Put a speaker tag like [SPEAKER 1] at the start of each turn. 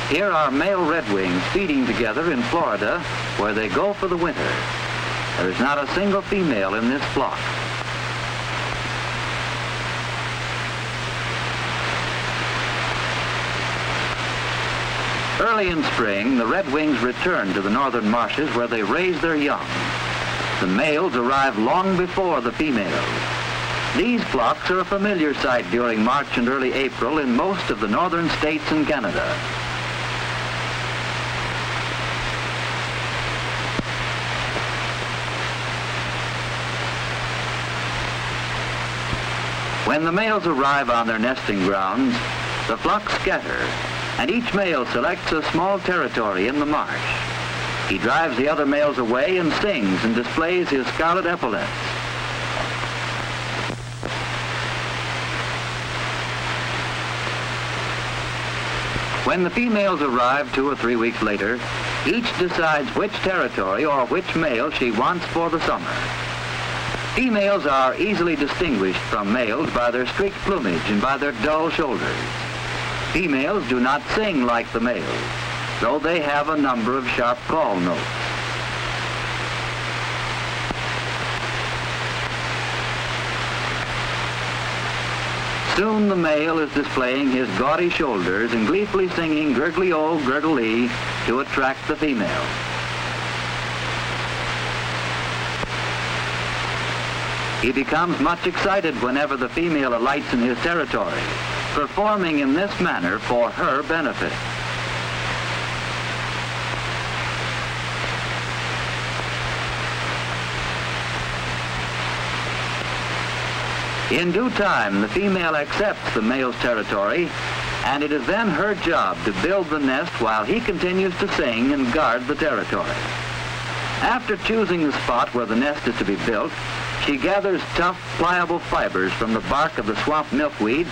[SPEAKER 1] Here are male redwings feeding together in Florida, where they go for the winter. There is not a single female in this flock. Early in spring, the redwings return to the northern marshes where they raise their young. The males arrive long before the females. These flocks are a familiar sight during March and early April in most of the northern states and Canada. When the males arrive on their nesting grounds, the flocks scatter, and each male selects a small territory in the marsh. He drives the other males away and sings and displays his scarlet epaulets. When the females arrive 2 or 3 weeks later, each decides which territory or which male she wants for the summer. Females are easily distinguished from males by their streaked plumage and by their dull shoulders. Females do not sing like the males, though they have a number of sharp call notes. Soon the male is displaying his gaudy shoulders and gleefully singing gurgly-o, gurgle-ee to attract the female. He becomes much excited whenever the female alights in his territory, performing in this manner for her benefit. In due time, the female accepts the male's territory, and it is then her job to build the nest while he continues to sing and guard the territory. After choosing the spot where the nest is to be built, she gathers tough, pliable fibers from the bark of the swamp milkweed